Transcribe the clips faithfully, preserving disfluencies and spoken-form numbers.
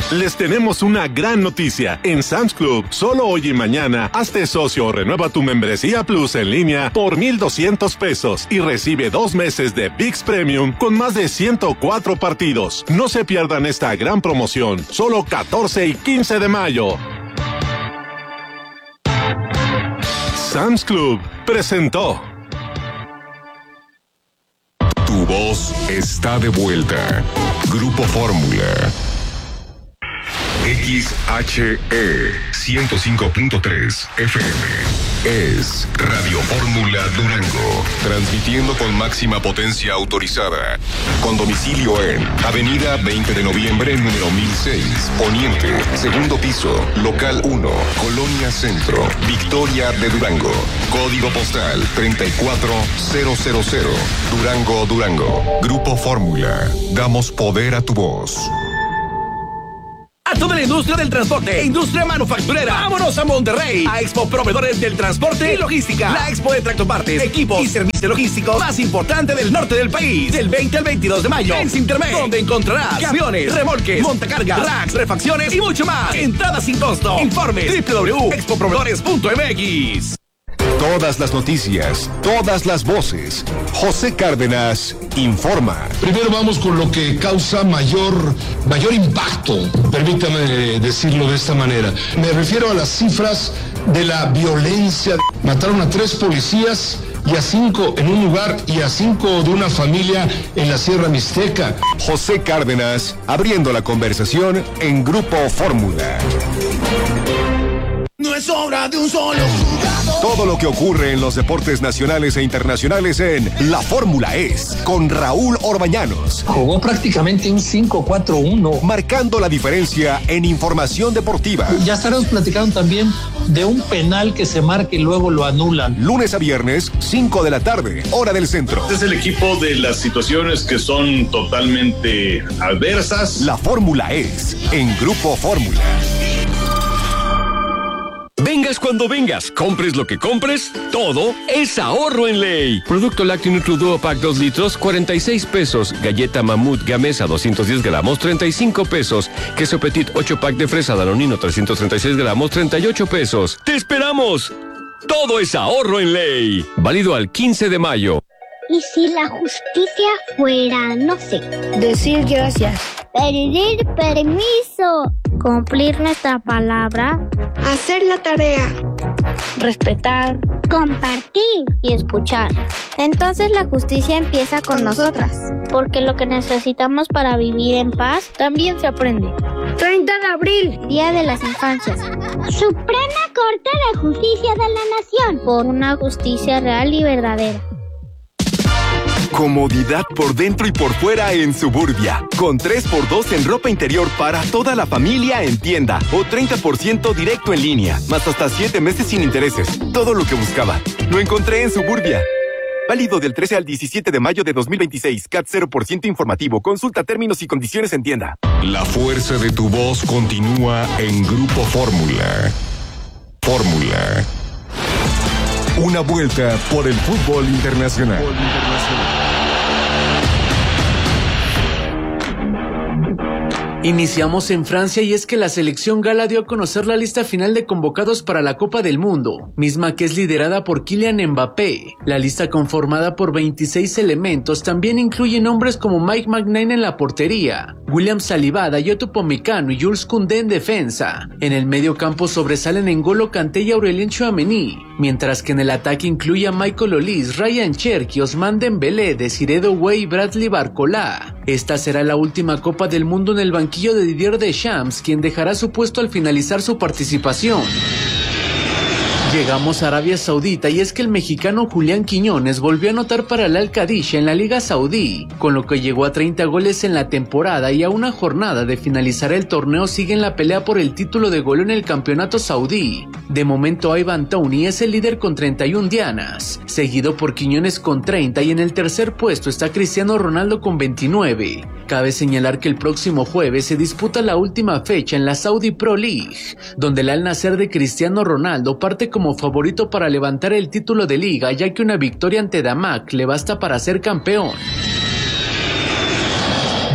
Les tenemos una gran noticia. En Sam's Club, solo hoy y mañana, hazte socio o renueva tu membresía Plus en línea por mil doscientos pesos y recibe dos meses de V I X Premium con más de ciento cuatro partidos. No se pierdan esta gran promoción, solo catorce y quince de mayo. Sam's Club presentó. Tu voz está de vuelta. Grupo Fórmula. X H E ciento cinco punto tres F M es Radio Fórmula Durango, transmitiendo con máxima potencia autorizada, con domicilio en Avenida veinte de noviembre, número mil seis, Poniente, segundo piso, local uno, Colonia Centro, Victoria de Durango, código postal treinta y cuatro mil, Durango, Durango. Grupo Fórmula, damos poder a tu voz. A toda la industria del transporte e industria manufacturera, vámonos a Monterrey, a Expo Proveedores del Transporte y Logística, la expo de tractopartes, equipos y servicio logístico más importante del norte del país, del veinte al veintidós de mayo, en Sintermex, donde encontrarás camiones, remolques, montacargas, racks, refacciones y mucho más. Entrada sin costo. Informes doble u doble u doble u punto expo proveedores punto m x. Todas las noticias, todas las voces. José Cárdenas informa. Primero vamos con lo que causa mayor, mayor impacto, permítame decirlo de esta manera. Me refiero a las cifras de la violencia. Mataron a tres policías y a cinco en un lugar y a cinco de una familia en la Sierra Mixteca. José Cárdenas abriendo la conversación en Grupo Fórmula. No es obra de un solo jugador. Todo lo que ocurre en los deportes nacionales e internacionales en La Fórmula Es, con Raúl Orbañanos. Jugó prácticamente un cinco cuatro uno. Marcando la diferencia en información deportiva. Ya estaremos platicando también de un penal que se marca y luego lo anulan. Lunes a viernes, cinco de la tarde, hora del centro. Este es el equipo de las situaciones que son totalmente adversas. La Fórmula Es, en Grupo Fórmula. Vengas cuando vengas, compres lo que compres, todo es ahorro en ley. Producto lácteo Nutriduo Pack dos litros, cuarenta y seis pesos. Galleta Mamut Gamesa doscientos diez gramos, treinta y cinco pesos. Queso Petit ocho pack de fresa Danonino trescientos treinta y seis gramos, treinta y ocho pesos. ¡Te esperamos! Todo es ahorro en ley. Válido al quince de mayo. ¿Y si la justicia fuera, no sé, decir gracias, pedir permiso, cumplir nuestra palabra, hacer la tarea, respetar, compartir y escuchar? Entonces la justicia empieza con, con nosotras, porque lo que necesitamos para vivir en paz también se aprende. treinta de abril, Día de las Infancias. Suprema Corte de Justicia de la Nación, por una justicia real y verdadera. Comodidad por dentro y por fuera en Suburbia. Con tres por dos en ropa interior para toda la familia en tienda. O treinta por ciento directo en línea. Más hasta siete meses sin intereses. Todo lo que buscaba. Lo encontré en Suburbia. Válido del trece al diecisiete de mayo de dos mil veintiséis. C A T cero por ciento informativo. Consulta términos y condiciones en tienda. La fuerza de tu voz continúa en Grupo Fórmula. Fórmula. Una vuelta por el fútbol internacional. Iniciamos en Francia y es que la selección gala dio a conocer la lista final de convocados para la Copa del Mundo, misma que es liderada por Kylian Mbappé. La lista conformada por veintiséis elementos también incluye nombres como Mike Maignan en la portería, William Saliba, Dayot Upamecano y Jules Koundé en defensa. En el medio campo sobresalen N'Golo Kanté y Aurelien Tchouaméni, mientras que en el ataque incluye a Michael Olise, Ryan Cherki, Ousmane Dembélé, Desiré Doué y Bradley Barcola. Esta será la última Copa del Mundo en el banquillo de Didier Deschamps, quien dejará su puesto al finalizar su participación. Llegamos a Arabia Saudita y es que el mexicano Julián Quiñones volvió a anotar para el Al-Qadisha en la Liga Saudí, con lo que llegó a treinta goles en la temporada y a una jornada de finalizar el torneo sigue en la pelea por el título de goleo en el campeonato saudí. De momento Ivan Toney es el líder con treinta y una dianas, seguido por Quiñones con treinta y en el tercer puesto está Cristiano Ronaldo con veintinueve. Cabe señalar que el próximo jueves se disputa la última fecha en la Saudi Pro League, donde el Al-Nassr de Cristiano Ronaldo parte como favorito para levantar el título de liga, ya que una victoria ante Damac le basta para ser campeón.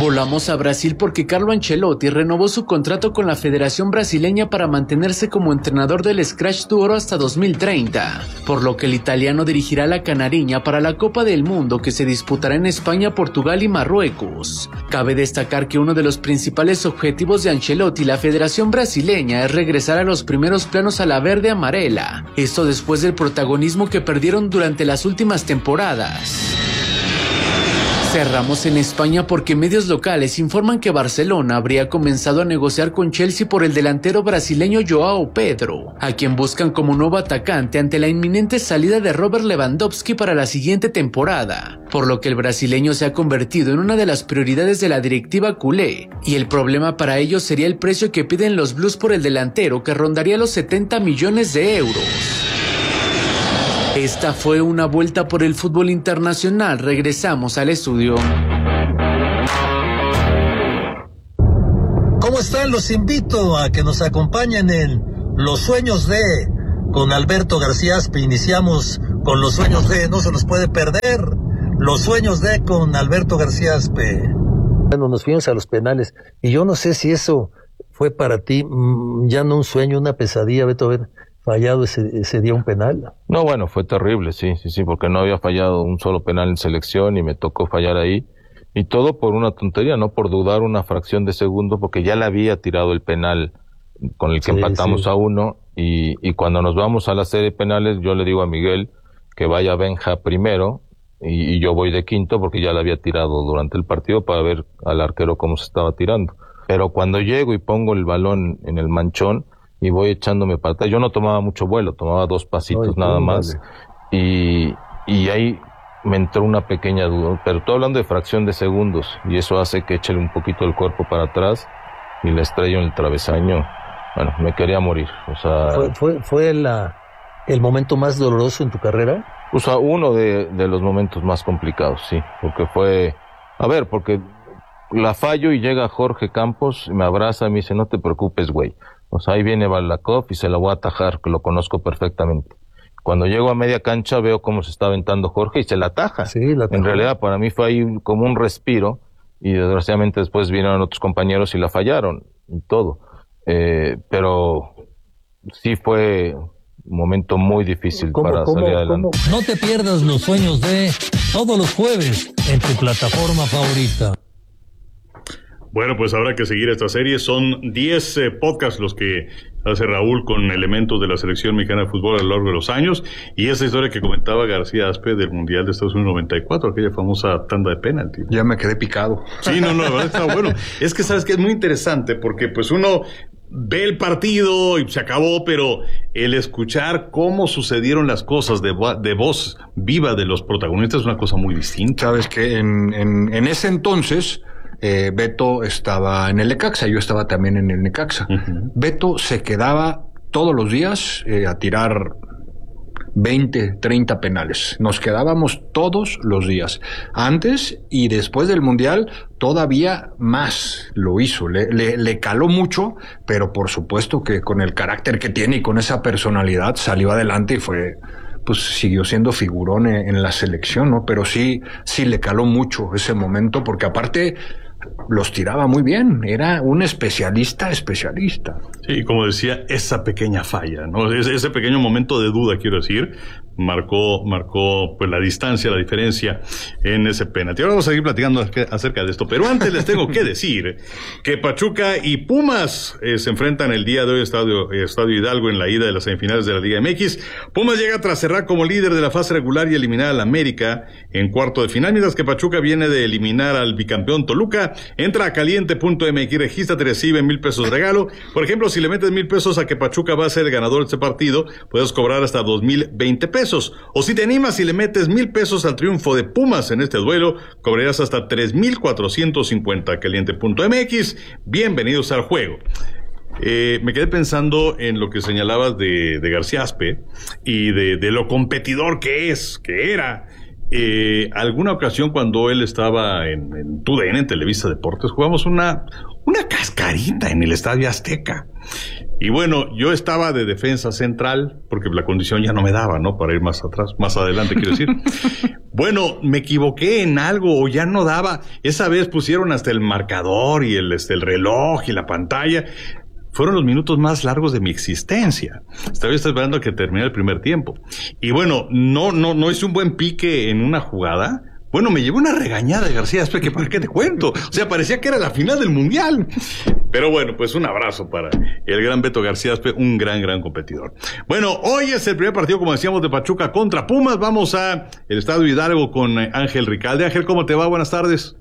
Volamos a Brasil porque Carlo Ancelotti renovó su contrato con la Federación Brasileña para mantenerse como entrenador del Scratch du Oro hasta dos mil treinta, por lo que el italiano dirigirá la canariña para la Copa del Mundo que se disputará en España, Portugal y Marruecos. Cabe destacar que uno de los principales objetivos de Ancelotti y la Federación Brasileña es regresar a los primeros planos a la verde-amarela, esto después del protagonismo que perdieron durante las últimas temporadas. Cerramos en España porque medios locales informan que Barcelona habría comenzado a negociar con Chelsea por el delantero brasileño Joao Pedro, a quien buscan como nuevo atacante ante la inminente salida de Robert Lewandowski para la siguiente temporada, por lo que el brasileño se ha convertido en una de las prioridades de la directiva culé, y el problema para ellos sería el precio que piden los Blues por el delantero, que rondaría los setenta millones de euros. Esta fue una vuelta por el fútbol internacional. Regresamos al estudio. ¿Cómo están? Los invito a que nos acompañen en Los Sueños de con Alberto García Aspe. Iniciamos con Los Sueños de, no se los puede perder. Los Sueños de con Alberto García Aspe. Bueno, nos fuimos a los penales y yo no sé si eso fue para ti mmm, ya no un sueño, una pesadilla, Beto, ver fallado ese, ese día un penal. No, bueno, fue terrible, sí, sí, sí, porque no había fallado un solo penal en selección y me tocó fallar ahí. Y todo por una tontería, no por dudar una fracción de segundo, porque ya le había tirado el penal con el que sí, empatamos sí. a uno. Y, y cuando nos vamos a la serie de penales, yo le digo a Miguel que vaya Benja primero y, y yo voy de quinto porque ya le había tirado durante el partido para ver al arquero cómo se estaba tirando. Pero cuando llego y pongo el balón en el manchón, y voy echándome para atrás. Yo no tomaba mucho vuelo, tomaba dos pasitos Ay, nada más. Vale. Y, y ahí me entró una pequeña duda. Pero estoy hablando de fracción de segundos. Y eso hace que eche un poquito el cuerpo para atrás y le estrello en el travesaño. Bueno, me quería morir. O sea, ¿Fue, fue, fue la, el momento más doloroso en tu carrera? O sea, uno de, de los momentos más complicados, sí. Porque fue... A ver, porque la fallo y llega Jorge Campos, me abraza y me dice, no te preocupes, güey. O sea, ahí viene Balakov y se la voy a atajar, que lo conozco perfectamente. Cuando llego a media cancha veo cómo se está aventando Jorge y se la ataja. Sí, la en realidad para mí fue ahí como un respiro y desgraciadamente después vinieron otros compañeros y la fallaron y todo. Eh, pero sí fue un momento muy difícil para cómo, salir adelante. ¿cómo? No te pierdas Los Sueños de todos los jueves en tu plataforma favorita. Bueno, pues habrá que seguir esta serie. Son diez eh, podcasts los que hace Raúl con elementos de la selección mexicana de fútbol a lo largo de los años. Y esa historia que comentaba García Aspe del Mundial de Estados Unidos noventa y cuatro, aquella famosa tanda de penalti. Ya me quedé picado. Sí, no, no, la verdad está bueno. Es que sabes que es muy interesante porque pues uno ve el partido y se acabó, pero el escuchar cómo sucedieron las cosas de, de voz viva de los protagonistas es una cosa muy distinta. Sabes que en, en, en ese entonces... Eh, Beto estaba en el Necaxa, yo estaba también en el Necaxa. Uh-huh. Beto se quedaba todos los días eh, a tirar veinte, treinta penales. Nos quedábamos todos los días. Antes y después del Mundial todavía más lo hizo. Le, le, le caló mucho, pero por supuesto que con el carácter que tiene y con esa personalidad salió adelante y fue... pues siguió siendo figurón en, en la selección, ¿no? Pero sí, sí le caló mucho ese momento, porque aparte los tiraba muy bien, era un especialista, especialista. Sí, como decía, esa pequeña falla, ¿no? Ese, ese pequeño momento de duda, quiero decir, marcó, marcó pues la distancia, la diferencia en ese penalti. Ahora vamos a seguir platicando acerca de esto, pero antes les tengo que decir que Pachuca y Pumas eh, se enfrentan el día de hoy Estadio, Estadio Hidalgo en la ida de las semifinales de la Liga M X. Pumas llega tras cerrar como líder de la fase regular y eliminar al América en cuarto de final, mientras que Pachuca viene de eliminar al bicampeón Toluca. Entra a caliente punto m x, regístrate, recibe mil pesos de regalo. Por ejemplo, si le metes mil pesos a que Pachuca va a ser el ganador de este partido, puedes cobrar hasta dos mil veinte pesos. O si te animas y le metes mil pesos al triunfo de Pumas en este duelo, cobrarás hasta tres mil cuatrocientos cincuenta. caliente punto m x, bienvenidos al juego. Eh, me quedé pensando en lo que señalabas de, de García Aspe y de, de lo competidor que es, que era. Eh, alguna ocasión cuando él estaba en, en T U D N, en Televisa Deportes, jugamos una, una cascarita en el Estadio Azteca. Y bueno, yo estaba de defensa central, porque la condición ya no me daba, ¿no? Para ir más atrás, más adelante, quiero decir. Bueno, me equivoqué en algo, o ya no daba. Esa vez pusieron hasta el marcador y el, este, el reloj y la pantalla. Fueron los minutos más largos de mi existencia. Estaba esperando a que terminara el primer tiempo. Y bueno, no, no, no hice un buen pique en una jugada. Bueno, me llevó una regañada de García Aspe, que para qué te cuento. O sea, parecía que era la final del Mundial. Pero bueno, pues un abrazo para el gran Beto García Aspe, un gran, gran competidor. Bueno, hoy es el primer partido, como decíamos, de Pachuca contra Pumas. Vamos a el Estadio Hidalgo con Ángel Ricalde. Ángel, ¿cómo te va? Buenas tardes.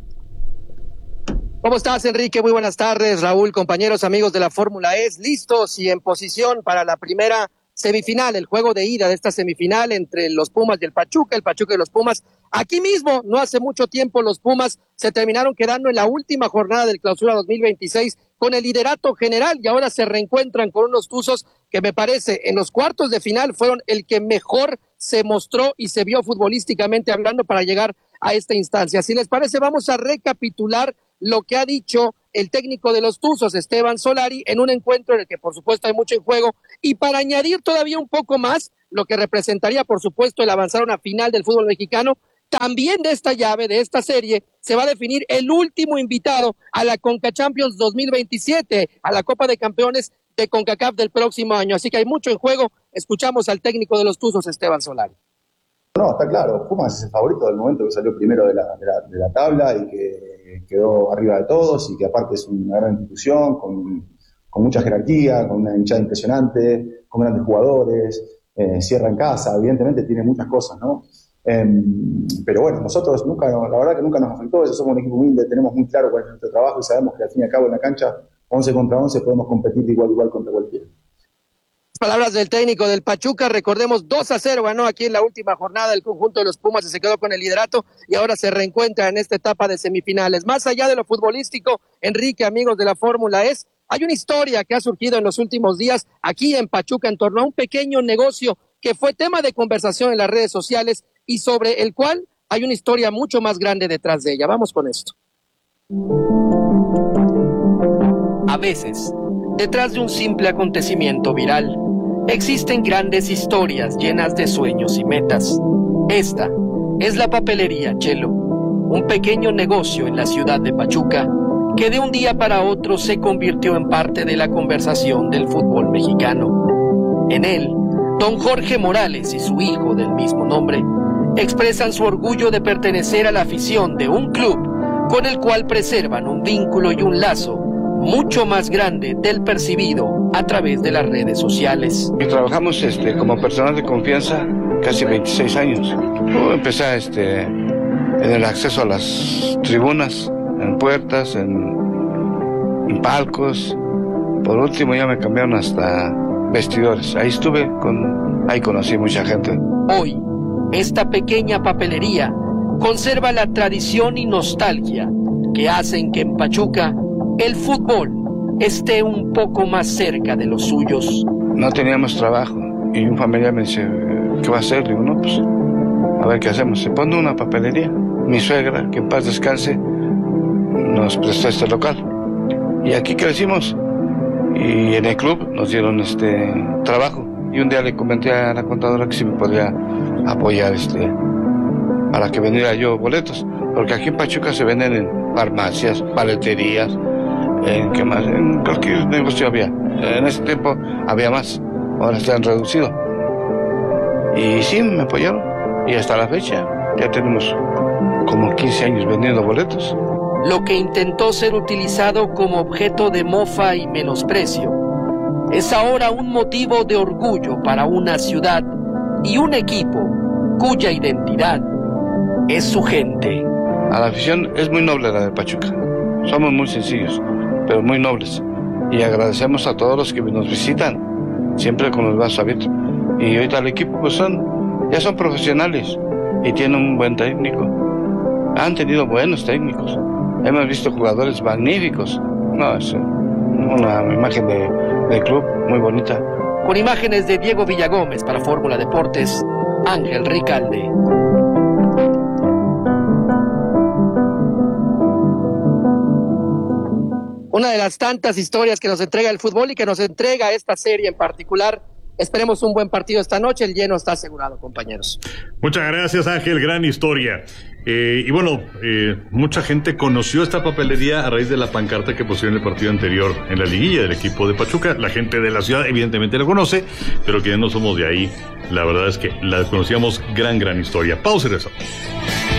¿Cómo estás, Enrique? Muy buenas tardes, Raúl, compañeros, amigos de la Fórmula E, listos y en posición para la primera semifinal, el juego de ida de esta semifinal entre los Pumas y el Pachuca, el Pachuca y los Pumas. Aquí mismo, no hace mucho tiempo, los Pumas se terminaron quedando en la última jornada del Clausura dos mil veintiséis con el liderato general y ahora se reencuentran con unos Tuzos que me parece en los cuartos de final fueron el que mejor se mostró y se vio futbolísticamente hablando para llegar a esta instancia. Si les parece, vamos a recapitular lo que ha dicho el técnico de los Tuzos, Esteban Solari, en un encuentro en el que por supuesto hay mucho en juego, y para añadir todavía un poco más, lo que representaría por supuesto el avanzar a una final del fútbol mexicano, también de esta llave, de esta serie, se va a definir el último invitado a la Conca Champions dos mil veintisiete, a la Copa de Campeones de CONCACAF del próximo año, así que hay mucho en juego. Escuchamos al técnico de los Tuzos, Esteban Solari. No, está claro, Pumas es el favorito del momento que salió primero de la, de la, de la tabla y que quedó arriba de todos y que aparte es una gran institución con, con mucha jerarquía, con una hinchada impresionante, con grandes jugadores, eh, cierra en casa, evidentemente tiene muchas cosas, ¿no? Eh, pero bueno, nosotros nunca, la verdad que nunca nos afectó, eso, somos un equipo humilde, tenemos muy claro cuál es nuestro trabajo y sabemos que al fin y al cabo en la cancha, once contra once, podemos competir igual igual contra cualquiera. Palabras del técnico del Pachuca, recordemos dos a cero ganó aquí en la última jornada el conjunto de los Pumas y se quedó con el liderato y ahora se reencuentra en esta etapa de semifinales. Más allá de lo futbolístico, Enrique, amigos de la Fórmula E, hay una historia que ha surgido en los últimos días aquí en Pachuca en torno a un pequeño negocio que fue tema de conversación en las redes sociales y sobre el cual hay una historia mucho más grande detrás de ella. Vamos con esto. A veces, detrás de un simple acontecimiento viral, existen grandes historias llenas de sueños y metas. Esta es la papelería Chelo, un pequeño negocio en la ciudad de Pachuca que de un día para otro se convirtió en parte de la conversación del fútbol mexicano. En él, don Jorge Morales y su hijo del mismo nombre expresan su orgullo de pertenecer a la afición de un club con el cual preservan un vínculo y un lazo mucho más grande del percibido a través de las redes sociales. Y trabajamos este, como personal de confianza casi veintiséis años. Yo empecé este, en el acceso a las tribunas, en puertas, en, en palcos. Por último ya me cambiaron hasta vestidores. Ahí estuve, con, ahí conocí mucha gente. Hoy, esta pequeña papelería conserva la tradición y nostalgia que hacen que en Pachuca el fútbol esté un poco más cerca de los suyos. No teníamos trabajo y un familiar me dice, ¿qué va a hacer? Digo, no, pues, a ver qué hacemos. Se pone una papelería. Mi suegra, que en paz descanse, nos prestó este local. Y aquí crecimos. Y en el club nos dieron este trabajo. Y un día le comenté a la contadora que si me podía apoyar este para que vendiera yo boletos. Porque aquí en Pachuca se venden en farmacias, paleterías, en qué más, en cualquier negocio había. En ese tiempo había más, ahora se han reducido. Y sí, me apoyaron. Y hasta la fecha ya tenemos como quince años vendiendo boletos. Lo que intentó ser utilizado como objeto de mofa y menosprecio es ahora un motivo de orgullo para una ciudad y un equipo cuya identidad es su gente. A la afición es muy noble la de Pachuca. Somos muy sencillos, pero muy nobles. Y agradecemos a todos los que nos visitan, siempre con los brazos abiertos. Y ahorita el equipo pues son, ya son profesionales y tienen un buen técnico. Han tenido buenos técnicos. Hemos visto jugadores magníficos. No, es una imagen de, de club muy bonita. Con imágenes de Diego Villagómez para Fórmula Deportes, Ángel Ricalde. una de las tantas historias que nos entrega el fútbol y que nos entrega esta serie en particular. Esperemos un buen partido esta noche, el lleno está asegurado, compañeros. Muchas gracias, Ángel, gran historia. Eh, y bueno, eh, mucha gente conoció esta papelería a raíz de la pancarta que pusieron en el partido anterior en la liguilla del equipo de Pachuca. La gente de la ciudad evidentemente la conoce, pero quienes no somos de ahí, la verdad es que la conocíamos. Gran, gran historia. Pausa y regresamos.